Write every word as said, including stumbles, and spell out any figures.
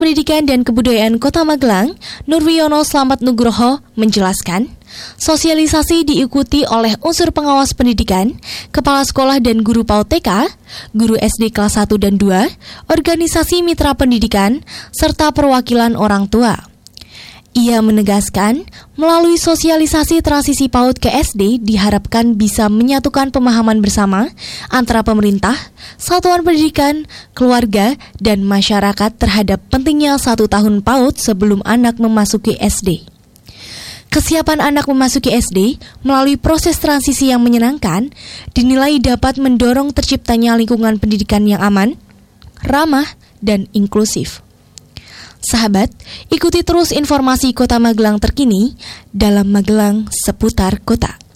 Pendidikan dan Kebudayaan Kota Magelang, Nurwiono Slamet Nugroho, menjelaskan, sosialisasi diikuti oleh unsur pengawas pendidikan, kepala sekolah dan guru PAUD T K, guru S D kelas satu dan dua, organisasi mitra pendidikan, serta perwakilan orang tua. Ia menegaskan, melalui sosialisasi transisi PAUD ke S D diharapkan bisa menyatukan pemahaman bersama antara pemerintah, satuan pendidikan, keluarga, dan masyarakat terhadap pentingnya satu tahun PAUD sebelum anak memasuki S D. Kesiapan anak memasuki S D melalui proses transisi yang menyenangkan dinilai dapat mendorong terciptanya lingkungan pendidikan yang aman, ramah, dan inklusif. Sahabat, ikuti terus informasi Kota Magelang terkini dalam Magelang seputar kota.